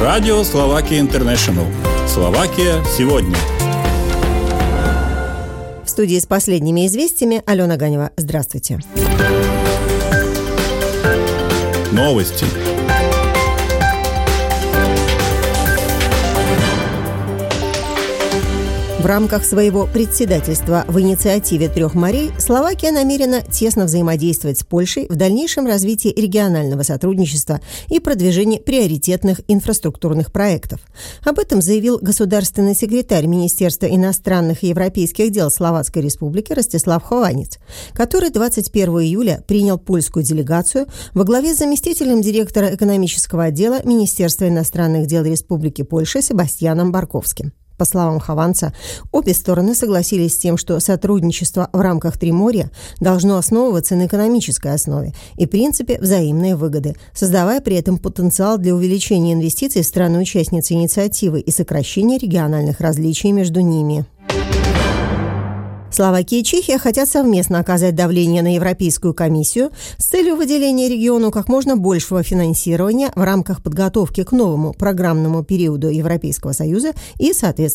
Радио Словакия Интернешнл. Словакия сегодня. В студии с последними известиями Алена Ганева. Здравствуйте. Новости. В рамках своего председательства в инициативе «Трех морей» Словакия намерена тесно взаимодействовать с Польшей в дальнейшем развитии регионального сотрудничества и продвижении приоритетных инфраструктурных проектов. Об этом заявил государственный секретарь Министерства иностранных и европейских дел Словацкой Республики Ростислав Хованец, который 21 июля принял польскую делегацию во главе с заместителем директора экономического отдела Министерства иностранных дел Республики Польша Себастьяном Барковским. По словам Хованца, обе стороны согласились с тем, что сотрудничество в рамках Триморья должно основываться на экономической основе и принципе взаимной выгоды, создавая при этом потенциал для увеличения инвестиций в страны-участницы инициативы и сокращения региональных различий между ними. Словакия и Чехия хотят совместно оказать давление на Европейскую комиссию с целью выделения региону как можно большего финансирования в рамках подготовки к новому программному периоду Европейского Союза и, соответственно,